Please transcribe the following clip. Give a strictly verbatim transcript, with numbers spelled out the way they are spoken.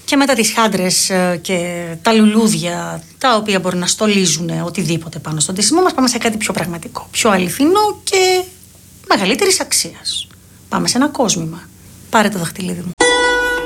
Και μετά τις χάντρες και τα λουλούδια, τα οποία μπορεί να στολίζουν οτιδήποτε πάνω στον ντύσιμό μας, πάμε σε κάτι πιο πραγματικό, πιο αληθινό και μεγαλύτερης αξίας. Πάμε σε ένα κόσμημα. Πάρε το δαχτυλίδι μου.